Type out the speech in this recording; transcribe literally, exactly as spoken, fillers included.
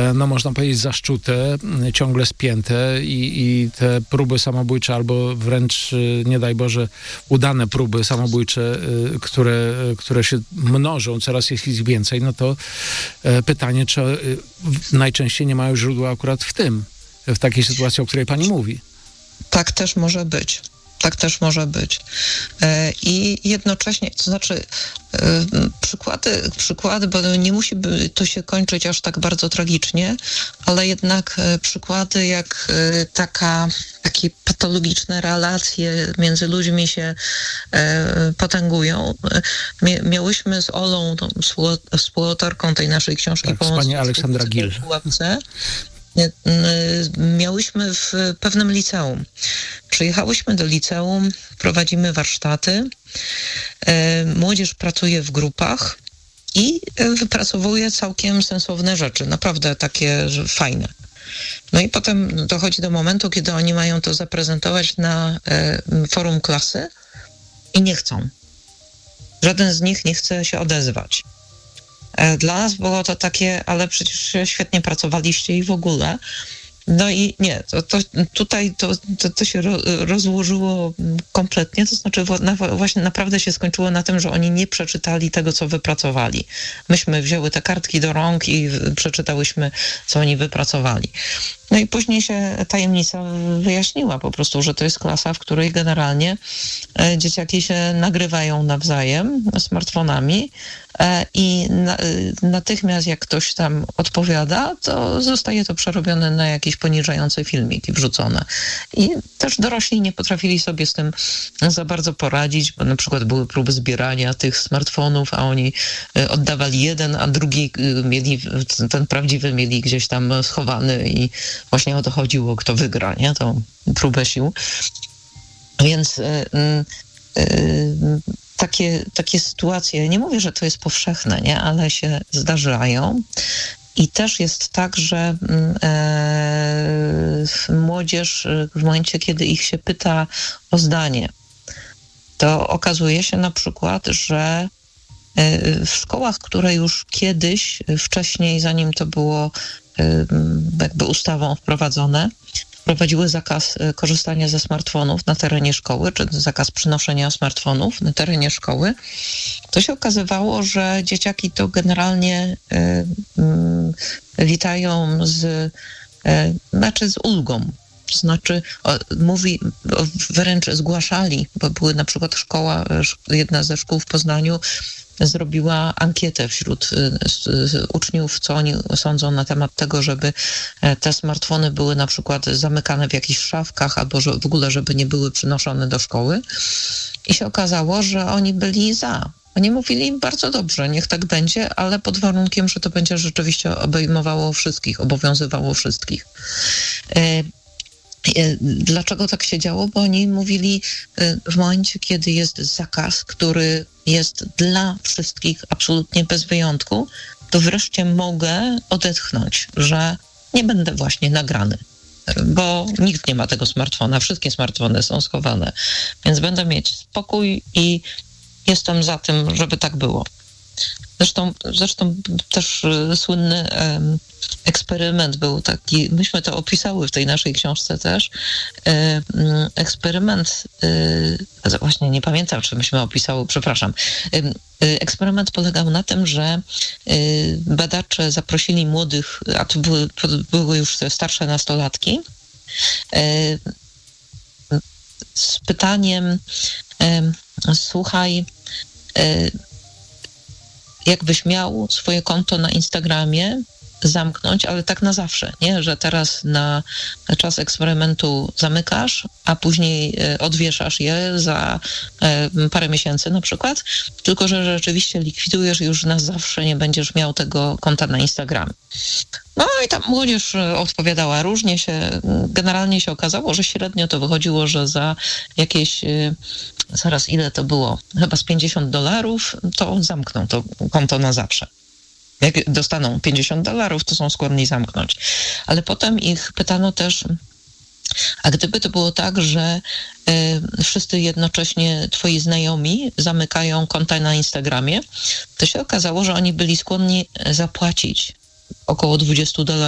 no można powiedzieć, zaszczute, ciągle spięte i, i te próby samobójcze albo wręcz, nie daj Boże, udane próby samobójcze, które, które się mnożą, coraz jest ich więcej, no to pytanie, czy najczęściej nie mają źródła akurat w tym, w takiej sytuacji, o której pani mówi. Tak też może być. Tak też może być. I jednocześnie, to znaczy przykłady, przykłady, bo nie musi to się kończyć aż tak bardzo tragicznie, ale jednak przykłady jak taka, takie patologiczne relacje między ludźmi się potęgują. Miałyśmy z Olą, tą współautorką tej naszej książki, tak, pani Aleksandra Gil. Miałyśmy w pewnym liceum. Przyjechałyśmy do liceum, prowadzimy warsztaty, młodzież pracuje w grupach i wypracowuje całkiem sensowne rzeczy, naprawdę takie fajne. No i potem dochodzi do momentu, kiedy oni mają to zaprezentować na forum klasy i nie chcą. Żaden z nich nie chce się odezwać. Dla nas było to takie, ale przecież świetnie pracowaliście i w ogóle. No i nie, to, to tutaj to, to, to się ro, rozłożyło kompletnie, to znaczy na, właśnie naprawdę się skończyło na tym, że oni nie przeczytali tego, co wypracowali. Myśmy wzięły te kartki do rąk i przeczytałyśmy, co oni wypracowali. No i później się tajemnica wyjaśniła po prostu, że to jest klasa, w której generalnie dzieciaki się nagrywają nawzajem smartfonami i na, natychmiast jak ktoś tam odpowiada, to zostaje to przerobione na jakieś poniżające filmiki wrzucone. I też dorośli nie potrafili sobie z tym za bardzo poradzić, bo na przykład były próby zbierania tych smartfonów, a oni oddawali jeden, a drugi mieli, ten prawdziwy mieli gdzieś tam schowany i właśnie o to chodziło, kto wygra, nie? Tą próbę sił. Więc y, y, y, takie, takie sytuacje, nie mówię, że to jest powszechne, nie? Ale się zdarzają. I też jest tak, że y, młodzież w momencie, kiedy ich się pyta o zdanie, to okazuje się na przykład, że w szkołach, które już kiedyś, wcześniej, zanim to było jakby ustawą wprowadzone, wprowadziły zakaz korzystania ze smartfonów na terenie szkoły, czy zakaz przynoszenia smartfonów na terenie szkoły, to się okazywało, że dzieciaki to generalnie y, y, witają z, y, znaczy z ulgą. To znaczy, o, mówi, o, wręcz zgłaszali, bo były na przykład szkoła, jedna ze szkół w Poznaniu zrobiła ankietę wśród y, uczniów, co oni sądzą na temat tego, żeby te smartfony były na przykład zamykane w jakichś szafkach albo że w ogóle, żeby nie były przynoszone do szkoły. I się okazało, że oni byli za. Oni mówili bardzo dobrze, niech tak będzie, ale pod warunkiem, że to będzie rzeczywiście obejmowało wszystkich, obowiązywało wszystkich. Y, Dlaczego tak się działo? Bo oni mówili w momencie, kiedy jest zakaz, który jest dla wszystkich absolutnie bez wyjątku, to wreszcie mogę odetchnąć, że nie będę właśnie nagrany, bo nikt nie ma tego smartfona, wszystkie smartfony są schowane, więc będę mieć spokój i jestem za tym, żeby tak było. Zresztą, zresztą też słynny um, eksperyment był taki, myśmy to opisały w tej naszej książce też, um, eksperyment, um, właśnie nie pamiętam, czy myśmy opisały, przepraszam, um, eksperyment polegał na tym, że um, badacze zaprosili młodych, a to były, to były już starsze nastolatki, um, z pytaniem, um, słuchaj, um, jakbyś miał swoje konto na Instagramie zamknąć, ale tak na zawsze, nie? Że teraz na czas eksperymentu zamykasz, a później odwieszasz je za parę miesięcy na przykład, tylko że rzeczywiście likwidujesz i już na zawsze nie będziesz miał tego konta na Instagramie. No i tam młodzież odpowiadała różnie się, generalnie się okazało, że średnio to wychodziło, że za jakieś, zaraz ile to było, chyba z pięćdziesiąt dolarów, to zamkną to konto na zawsze. Jak dostaną pięćdziesiąt dolarów, to są skłonni zamknąć. Ale potem ich pytano też, a gdyby to było tak, że y, wszyscy jednocześnie twoi znajomi zamykają konta na Instagramie, to się okazało, że oni byli skłonni zapłacić około dwadzieścia dolarów